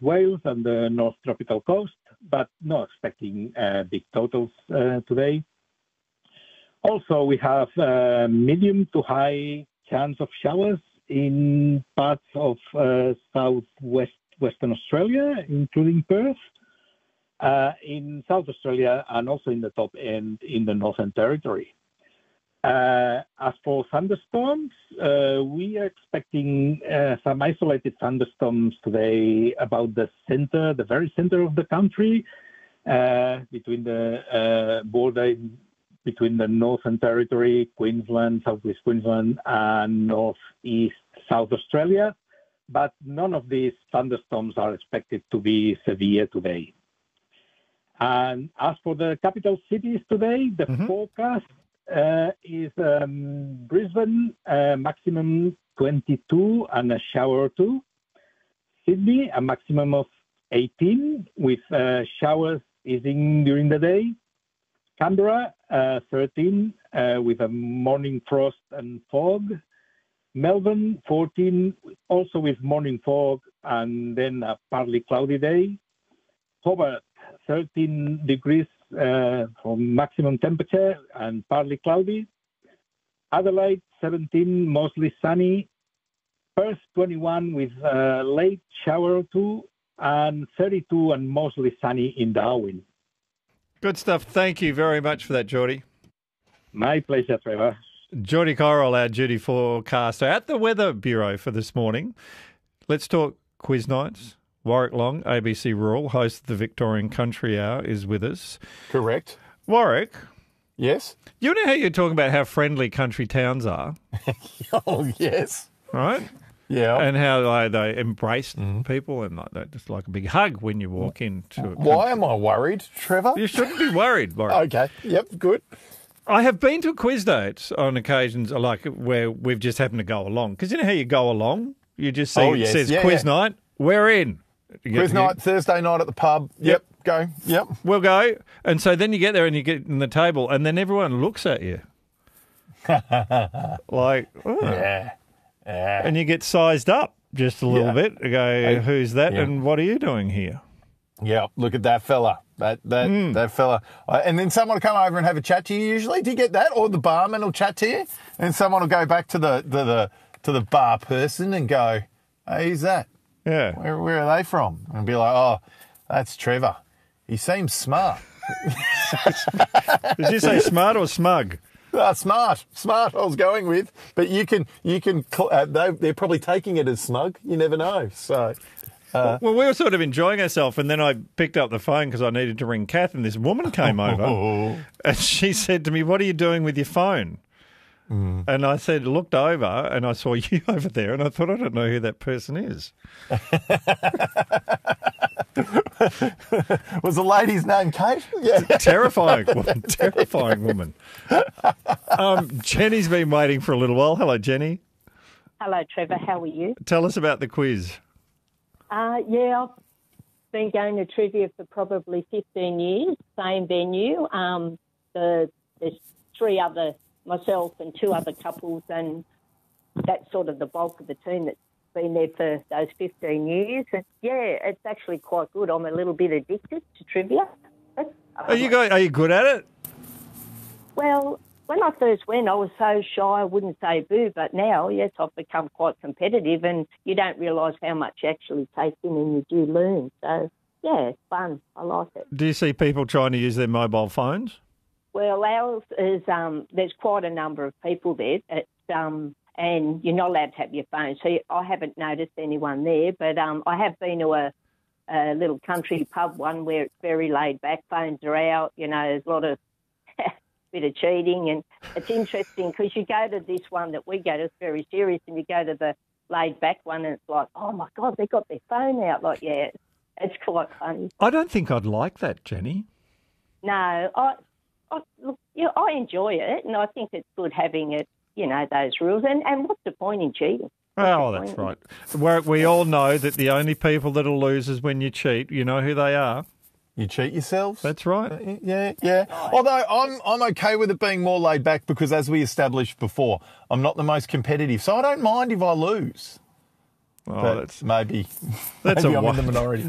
South Wales and the North Tropical Coast, but not expecting big totals today. Also, we have medium to high chance of showers in parts of Western Australia, including Perth, in South Australia, and also in the top end in the Northern Territory. As for thunderstorms, we are expecting some isolated thunderstorms today about the very center of the country, between the border between the Northern Territory, Queensland, Southwest Queensland, and Northeast South Australia. But none of these thunderstorms are expected to be severe today. And as for the capital cities today, the forecast is Brisbane, maximum 22 and a shower or two. Sydney, a maximum of 18 with showers easing during the day. Canberra, 13 with a morning frost and fog. Melbourne, 14, also with morning fog and then a partly cloudy day. Hobart, 13 degrees for maximum temperature and partly cloudy. Adelaide, 17, mostly sunny. Perth, 21 with a late shower or two. And 32 and mostly sunny in Darwin. Good stuff. Thank you very much for that, Geordie. My pleasure, Trevor. Geordie Correll, our duty forecaster at the Weather Bureau for this morning. Let's talk quiz nights. Warwick Long, ABC Rural, host of the Victorian Country Hour, is with us. Correct. Warwick. Yes? You know how you're talking about how friendly country towns are? Oh, yes. Right? Yeah. And how they embrace people and like that, just like a big hug when you walk into it. Why am I worried, Trevor? You shouldn't be worried, Warwick. Okay. Yep, good. I have been to quiz dates on occasions like where we've just happened to go along. Because you know how you go along? You just see it says quiz night, we're in. Quiz night, Thursday night at the pub. Yep, go. Yep. We'll go. And so then you get there and you get in the table and then everyone looks at you. Like, oh. Yeah. And you get sized up just a little bit. You go, who's that and what are you doing here? Yeah, look at that fella. That fella. And then someone will come over and have a chat to you usually. Do you get that? Or the barman will chat to you. And someone will go back to the bar person and go, hey, who's that? Yeah. Where are they from? And be like, oh, that's Trevor. He seems smart. Did you say smart or smug? Smart I was going with. But they're probably taking it as smug. You never know. So... well, we were sort of enjoying ourselves, and then I picked up the phone because I needed to ring Kath, and this woman came over, and she said to me, what are you doing with your phone? And I said, looked over, and I saw you over there, and I thought, I don't know who that person is. Was the lady's name Kate? Yeah. Terrifying woman. Jenny's been waiting for a little while. Hello, Jenny. Hello, Trevor. How are you? Tell us about the quiz. I've been going to trivia for probably 15 years, same venue. There's myself and two other couples, and that's sort of the bulk of the team that's been there for those 15 years. And it's actually quite good. I'm a little bit addicted to trivia. Are you good at it? Well, when I first went, I was so shy I wouldn't say boo, but now, yes, I've become quite competitive and you don't realise how much you actually take in and you do learn. So, it's fun. I like it. Do you see people trying to use their mobile phones? Well, ours is, there's quite a number of people there, and you're not allowed to have your phone. So I haven't noticed anyone there, but I have been to a little country pub one where it's very laid back, phones are out, there's a lot of bit of cheating, and it's interesting because you go to this one that we go to, it's very serious, and you go to the laid back one and it's like, oh my God, they got their phone out. Like, it's quite funny. I don't think I'd like that, Jenny. No, I enjoy it, and I think it's good having it, those rules. And what's the point in cheating? Oh, that's right. We all know that the only people that'll lose is when you cheat. You know who they are. You cheat yourselves? That's right. Yeah. Although I'm okay with it being more laid back because, as we established before, I'm not the most competitive, so I don't mind if I lose. Oh, maybe I'm in the minority.